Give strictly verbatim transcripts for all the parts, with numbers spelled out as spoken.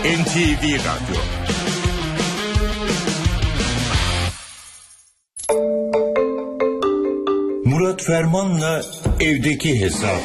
N T V Radyo. Murat Ferman'la evdeki hesap.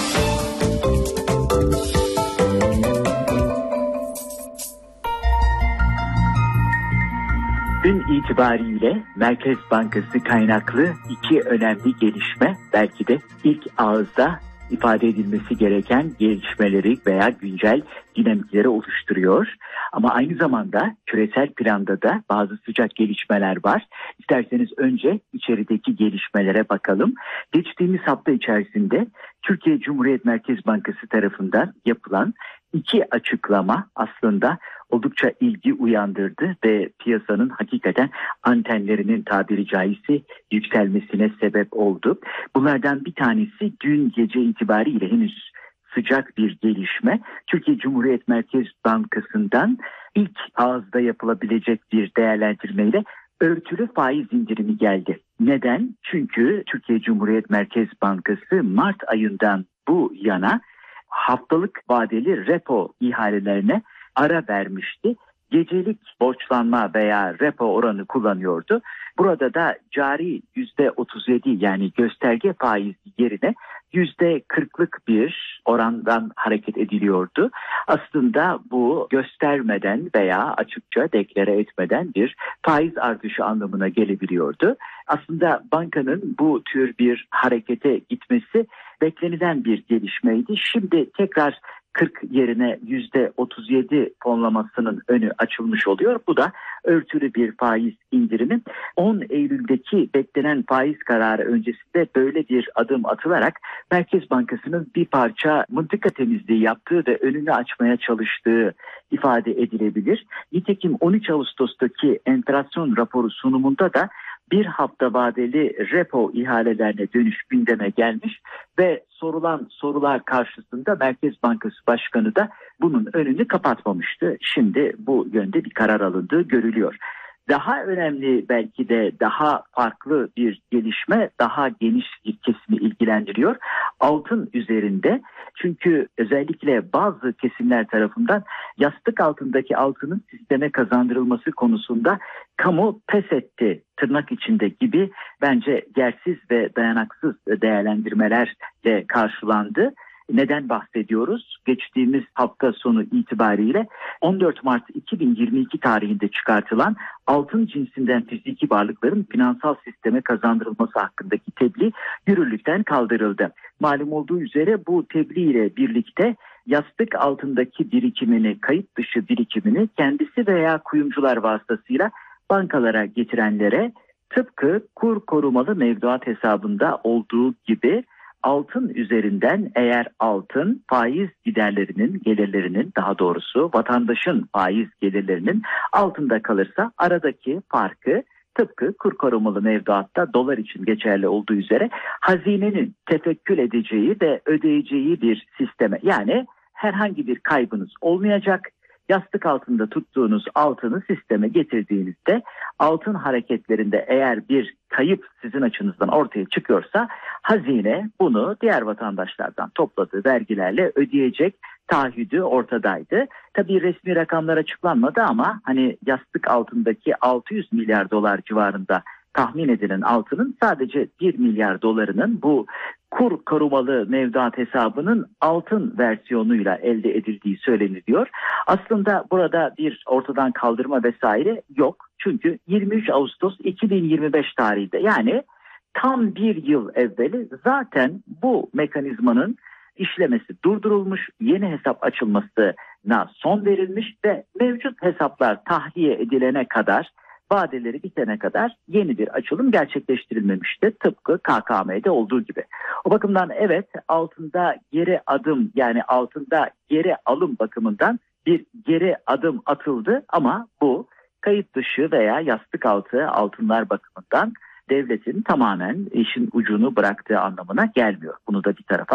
Dün itibariyle Merkez Bankası kaynaklı iki önemli gelişme, belki de ilk ağızda ifade edilmesi gereken gelişmeleri veya güncel dinamikleri oluşturuyor. Ama aynı zamanda küresel planda da bazı sıcak gelişmeler var. İsterseniz önce içerideki gelişmelere bakalım. Geçtiğimiz hafta içerisinde Türkiye Cumhuriyet Merkez Bankası tarafından yapılan iki açıklama aslında oldukça ilgi uyandırdı ve piyasanın hakikaten antenlerinin tabiri caizse yükselmesine sebep oldu. Bunlardan bir tanesi dün gece itibariyle henüz sıcak bir gelişme. Türkiye Cumhuriyet Merkez Bankası'ndan ilk ağızda yapılabilecek bir değerlendirmeyle örtülü faiz indirimi geldi. Neden? Çünkü Türkiye Cumhuriyet Merkez Bankası Mart ayından bu yana haftalık vadeli repo ihalelerine ara vermişti. Gecelik borçlanma veya repo oranı kullanıyordu. Burada da cari yüzde otuz yedi yani gösterge faiz yerine yüzde kırklık bir orandan hareket ediliyordu. Aslında bu göstermeden veya açıkça deklare etmeden bir faiz artışı anlamına gelebiliyordu. Aslında bankanın bu tür bir harekete gitmesi beklenilen bir gelişmeydi. Şimdi tekrar kırk yerine yüzde otuz yedi fonlamasının önü açılmış oluyor. Bu da örtülü bir faiz indirimi. on Eylül'deki beklenen faiz kararı öncesinde böyle bir adım atılarak Merkez Bankası'nın bir parça mıntıka temizliği yaptığı ve önünü açmaya çalıştığı ifade edilebilir. Nitekim on üç Ağustos'taki enflasyon raporu sunumunda da bir hafta vadeli repo ihalelerine dönüş gündeme gelmiş ve sorulan sorular karşısında Merkez Bankası Başkanı da bunun önünü kapatmamıştı. Şimdi bu yönde bir karar alındığı görülüyor. Daha önemli, belki de daha farklı bir gelişme daha geniş bir kesimi ilgilendiriyor. Altın üzerinde, çünkü özellikle bazı kesimler tarafından yastık altındaki altının sisteme kazandırılması konusunda kamu pes etti tırnak içinde gibi bence yersiz ve dayanaksız değerlendirmelerle karşılandı. Neden bahsediyoruz? Geçtiğimiz hafta sonu itibariyle on dört Mart iki bin yirmi iki tarihinde çıkartılan altın cinsinden fiziki varlıkların finansal sisteme kazandırılması hakkındaki tebliğ yürürlükten kaldırıldı. Malum olduğu üzere bu tebliğ ile birlikte yastık altındaki birikimini, kayıt dışı birikimini kendisi veya kuyumcular vasıtasıyla bankalara getirenlere tıpkı kur korumalı mevduat hesabında olduğu gibi altın üzerinden, eğer altın faiz giderlerinin, gelirlerinin, daha doğrusu vatandaşın faiz gelirlerinin altında kalırsa aradaki farkı tıpkı kur korumalı mevduatta dolar için geçerli olduğu üzere hazinenin tefekkül edeceği ve ödeyeceği bir sisteme, yani herhangi bir kaybınız olmayacak. Yastık altında tuttuğunuz altını sisteme getirdiğinizde altın hareketlerinde eğer bir kayıp sizin açınızdan ortaya çıkıyorsa hazine bunu diğer vatandaşlardan topladığı vergilerle ödeyecek taahhüdü ortadaydı. Tabii resmi rakamlar açıklanmadı ama hani yastık altındaki altı yüz milyar dolar civarında tahmin edilen altının sadece bir milyar dolarının bu kur korumalı mevduat hesabının altın versiyonuyla elde edildiği söyleniliyor. Aslında burada bir ortadan kaldırma vesaire yok. Çünkü yirmi üç Ağustos iki bin yirmi beş tarihinde, yani tam bir yıl evveli zaten bu mekanizmanın işlemesi durdurulmuş, yeni hesap açılmasına son verilmiş ve mevcut hesaplar tahliye edilene kadar, vadeleri bitene kadar yeni bir açılım gerçekleştirilmemişti. Tıpkı K K M'de olduğu gibi. O bakımdan evet, altında geri adım, yani altında geri alım bakımından bir geri adım atıldı ama bu kayıt dışı veya yastık altı altınlar bakımından devletin tamamen işin ucunu bıraktığı anlamına gelmiyor. Bunu da bir tarafa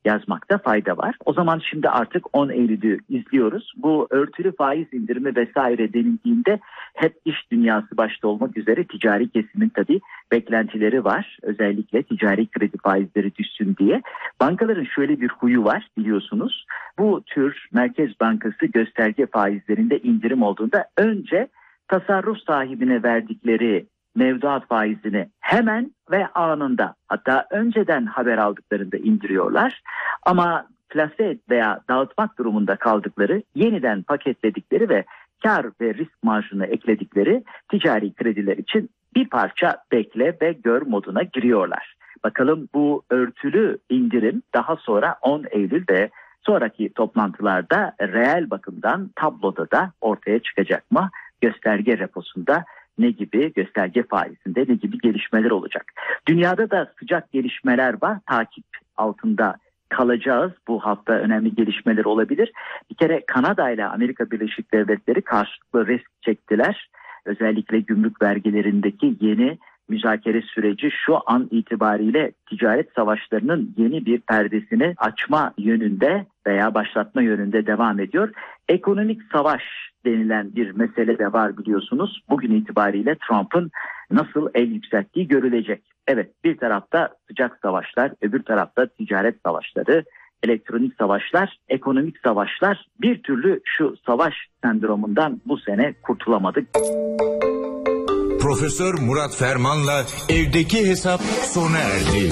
yazmakta fayda var. O zaman şimdi artık on Eylül'ü izliyoruz. Bu örtülü faiz indirimi vesaire denildiğinde hep iş dünyası başta olmak üzere ticari kesimin tabii beklentileri var. Özellikle ticari kredi faizleri düşsün diye. Bankaların şöyle bir huyu var biliyorsunuz. Bu tür Merkez Bankası gösterge faizlerinde indirim olduğunda önce tasarruf sahibine verdikleri mevduat faizini hemen ve anında, hatta önceden haber aldıklarında indiriyorlar. Ama plase et veya dağıtmak durumunda kaldıkları, yeniden paketledikleri ve kar ve risk marjını ekledikleri ticari krediler için bir parça bekle ve gör moduna giriyorlar. Bakalım bu örtülü indirim daha sonra on Eylül ve sonraki toplantılarda reel bakımdan tabloda da ortaya çıkacak mı? Gösterge reposunda ne gibi, gösterge faizinde ne gibi gelişmeler olacak? Dünyada da sıcak gelişmeler var. Takip altında kalacağız. Bu hafta önemli gelişmeler olabilir. Bir kere Kanada ile Amerika Birleşik Devletleri karşılıklı risk çektiler. Özellikle gümrük vergilerindeki yeni müzakere süreci şu an itibariyle ticaret savaşlarının yeni bir perdesini açma yönünde veya başlatma yönünde devam ediyor. Ekonomik savaş denilen bir mesele de var biliyorsunuz. Bugün itibariyle Trump'ın nasıl el yükselttiği görülecek. Evet, bir tarafta sıcak savaşlar, öbür tarafta ticaret savaşları, elektronik savaşlar, ekonomik savaşlar. Bir türlü şu savaş sendromundan bu sene kurtulamadık. Profesör Murat Ferman'la evdeki hesap sona erdi.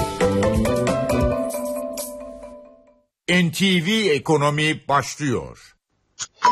N T V Ekonomi başlıyor.